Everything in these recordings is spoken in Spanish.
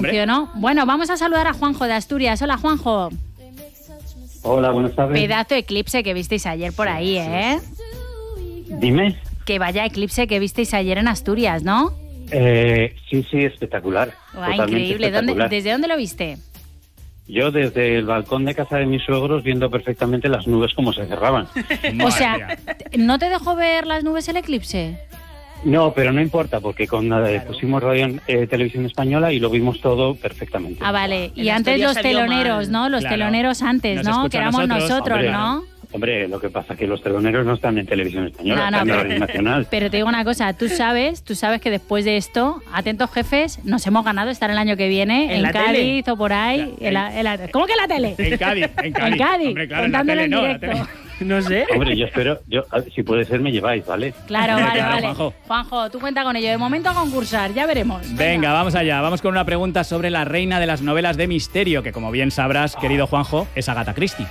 funcionó. Bueno, vamos a saludar a Juanjo de Asturias. Hola, Juanjo. Hola, buenas tardes. Pedazo de eclipse que visteis ayer por ahí, ¿eh? Dime. Que vaya eclipse que visteis ayer en Asturias, ¿no? Sí, espectacular. Increíble. Espectacular. ¿Desde dónde lo viste? Yo desde el balcón de casa de mis suegros viendo perfectamente las nubes como se cerraban. O sea, ¿no te dejó ver las nubes el eclipse? No, pero no importa, porque pusimos radio en televisión española y lo vimos todo perfectamente. Ah, vale. Y En antes Asturias los teloneros, ¿no? Los teloneros antes, ¿no? Que éramos nosotros, hombre, ¿no? Hombre, lo que pasa es que los teloneros no están en televisión española, están en Radio Nacional. Pero te digo una cosa, tú sabes que después de esto, atentos jefes, nos hemos ganado estar el año que viene en Cádiz o por ahí. ¿Cómo que en la tele? En Cádiz. En Cádiz, Hombre, claro, en la contándolo tele en no, directo. No sé. Hombre, yo espero, si puede ser me lleváis, ¿vale? Claro, vale. Juanjo. Tú cuenta con ello. De momento a concursar, ya veremos. Venga, vamos allá. Vamos con una pregunta sobre la reina de las novelas de misterio, que como bien sabrás, querido Juanjo, es Agatha Christie.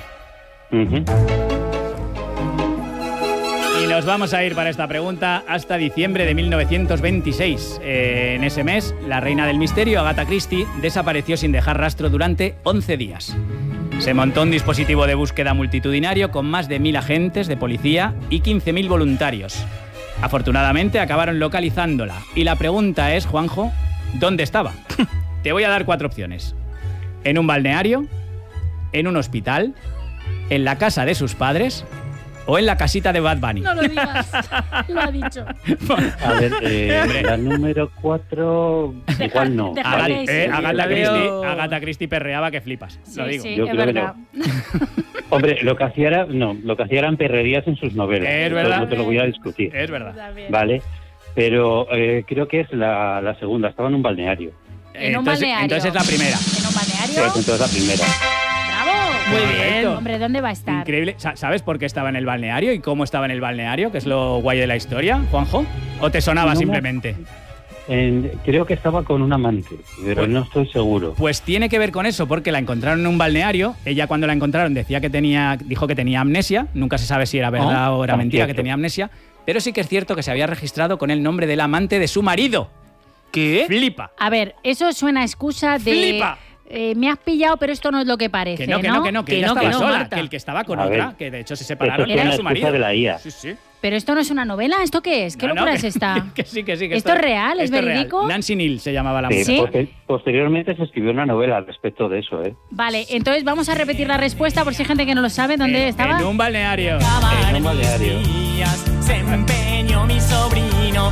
Y nos vamos a ir para esta pregunta hasta diciembre de 1926. En ese mes, la reina del misterio, Agatha Christie, desapareció sin dejar rastro durante 11 días. Se montó un dispositivo de búsqueda multitudinario con más de 1.000 agentes de policía y 15.000 voluntarios. Afortunadamente acabaron localizándola. Y la pregunta es, Juanjo, ¿dónde estaba? Te voy a dar 4 opciones. ¿En un balneario? ¿En un hospital? ¿En la casa de sus padres? ¿O en la casita de Bad Bunny? No lo digas, lo ha dicho. A ver, la número 4, igual no. ¿vale? Agatha Christie perreaba que flipas, lo digo. Sí, yo es creo verdad. que no. Hombre, lo que hacía eran perrerías en sus novelas. Es verdad. No te lo voy a discutir. Es verdad. Vale, pero creo que es la segunda, estaba en un balneario. En un balneario. Entonces es la primera. ¿En un balneario? Sí, entonces la primera. ¡Bravo! Muy bien. Hombre, ¿dónde va a estar? Increíble. ¿Sabes por qué estaba en el balneario y cómo estaba en el balneario? ¿Que es lo guay de la historia, Juanjo? ¿O te sonaba simplemente? Creo que estaba con un amante, pero no estoy seguro. Pues tiene que ver con eso, porque la encontraron en un balneario. Ella, cuando la encontraron, dijo que tenía amnesia. Nunca se sabe si era verdad o era mentira, que tenía amnesia. Pero sí que es cierto que se había registrado con el nombre del amante de su marido. ¿Qué? ¡Flipa! A ver, eso suena a excusa de... ¡Flipa! Me has pillado, pero esto no es lo que parece, Que no, que ella estaba sola, Marta. que el que estaba con A otra, ver, que de hecho se separaron, esto es era una su marido. excusa de la IA. Sí. Pero esto no es una novela, ¿esto qué es? ¿Qué locura es esta? Que sí. Que ¿Esto es real? ¿Es esto verídico? real. Nancy Neal se llamaba la Sí, mujer. posteriormente se escribió una novela al respecto de eso, ¿eh? Vale, entonces vamos a repetir la respuesta por si hay gente que no lo sabe. ¿Dónde estaba? En un balneario. En un balneario. Se empeñó mi sobrino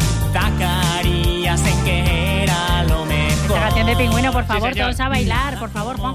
Zacarías en que era lo mejor. Esta canción de Pingüino, por favor, señor. todos a bailar, por favor, Juan.